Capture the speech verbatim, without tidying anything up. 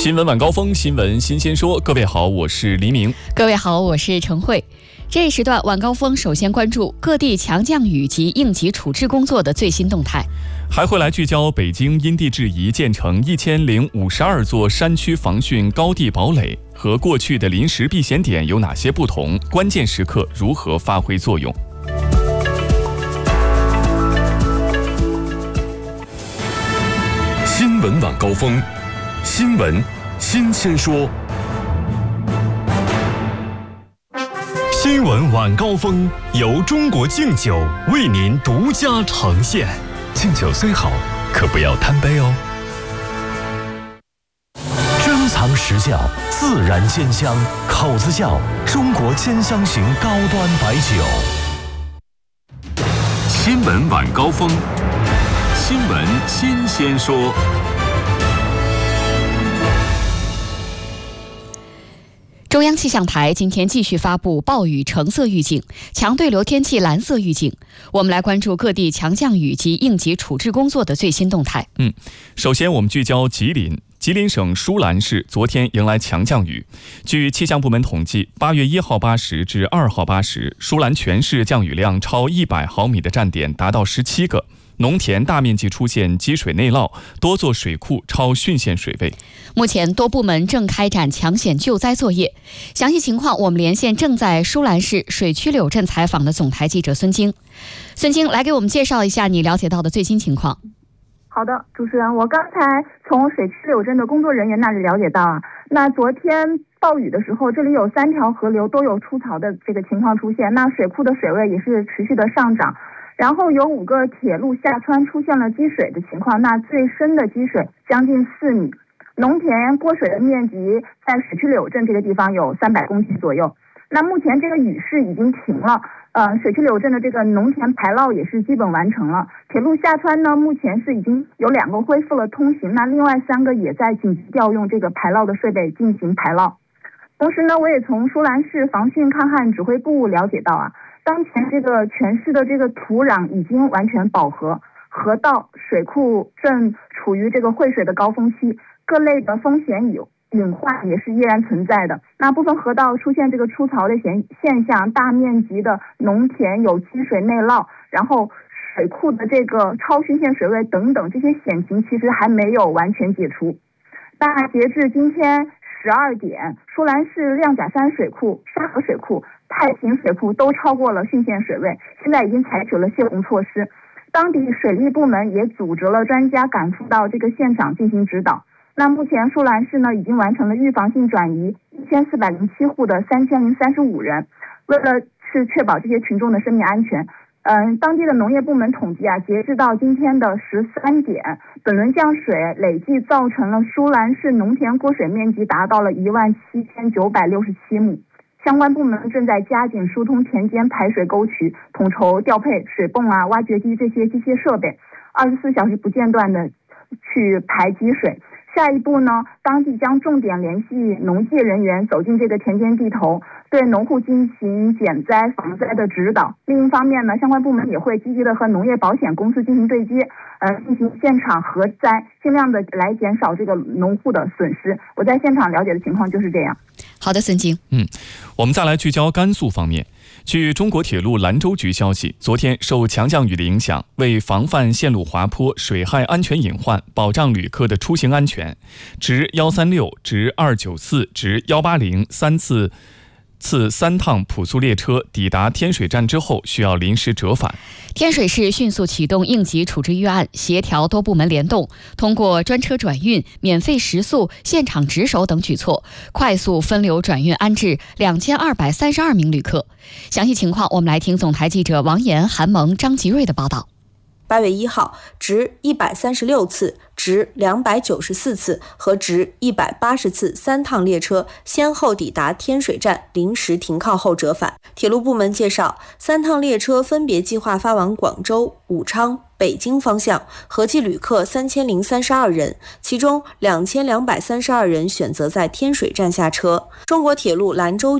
新闻晚高峰，新闻新鲜说。各位好，我是黎明。 各位好，我是陈慧。这一时段晚高峰首先关注各地强降雨及应急处置工作的最新动态， 还会来聚焦北京因地制宜建成一千零五十二座山区防汛高地堡垒，和过去的临时避险点有哪些不同？关键时刻如何发挥作用？ 新闻晚高峰，新闻新鲜说。新闻晚高峰由中国敬酒为您独家呈现。敬酒虽好，可不要贪杯哦。珍藏实窖，自然鲜香，口子窖中国兼香型高端白酒。新闻晚高峰，新闻新鲜说。 中央气象台今天继续发布暴雨橙色预警、强对流天气蓝色预警。我们来关注各地强降雨及应急处置工作的最新动态。 嗯，首先我们聚焦吉林。吉林省舒兰市昨天迎来强降雨。据气象部门统计，八月一号八时至二号八时，舒兰全市降雨量超一百毫米的站点达到十七个。农田大面积出现积水内涝，多座水库超汛限水位。 目前多部门正开展抢险救灾作业。详细情况，我们连线正在舒兰市水曲柳镇采访的总台记者孙晶。孙晶，来给我们介绍一下你了解到的最新情况。 好的，主持人，我刚才从水曲柳镇的工作人员那里了解到啊，那昨天暴雨的时候，这里有三条河流都有出槽的这个情况出现，那水库的水位也是持续的上涨。然后有五个铁路下穿出现了积水的情况，那最深的积水将近四米，农田过水的面积在水曲柳镇这个地方有三百公顷左右。那目前这个雨势已经停了，呃，水曲柳镇的这个农田排涝也是基本完成了。铁路下穿呢，目前是已经有两个恢复了通行，那另外三个也在紧急调用这个排涝的设备进行排涝。同时呢，我也从舒兰市防汛抗旱指挥部了解到啊。当前这个全市的这个土壤已经完全饱和，河道、水库正处于这个汇水的高峰期，各类的风险有隐患也是依然存在的。那部分河道出现这个出槽的现现象，大面积的农田有积水内涝，然后水库的这个超汛限水位等等，这些险情其实还没有完全解除。那截至今天十二点，舒兰市亮甲山水库、沙河水库、太平水库都超过了汛限水位，现在已经采取了泄洪措施。当地水利部门也组织了专家赶赴到这个现场进行指导。那目前舒兰市呢已经完成了预防性转移一千四百零七户的三千零三十五人，为了是确保这些群众的生命安全。嗯，当地的农业部门统计啊，截至到今天的十三点，本轮降水累计造成了舒兰市农田过水面积达到了一万七千九百六十七亩。相关部门正在加紧疏通田间排水沟渠，统筹调配水泵啊、挖掘机这些机械设备，二十四小时不间断的去排积水。下一步呢，当地将重点联系农技人员走进这个田间地头，对农户进行减灾防灾的指导。另一方面呢，相关部门也会积极的和农业保险公司进行对接，呃，进行现场核灾，尽量的来减少这个农户的损失。我在现场了解的情况就是这样。 好的，孙晶。 嗯，我们再来聚焦甘肃方面。据中国铁路兰州局消息，昨天受强降雨的影响，为防范线路滑坡、水害安全隐患，保障旅客的出行安全，直一三六、直二九四、直一八零三次次三趟普速列车抵达天水站之后，需要临时折返。 天水市迅速启动应急处置预案，协调多部门联动，通过专车转运、免费食宿、现场值守等举措，快速分流转运安置两千二百三十二名旅客。详细情况，我们来听总台记者王岩、韩萌、张吉瑞的报道。 八月一号，直一百三十六次、直两百九十四次和直一百八十次三趟列车先后抵达天水站临时停靠后折返。铁路部门介绍，三趟列车分别计划发往广州、武昌、北京方向，合计旅客三千零三十二人，其中两千两百三十二人选择在天水站下车。中国铁路兰州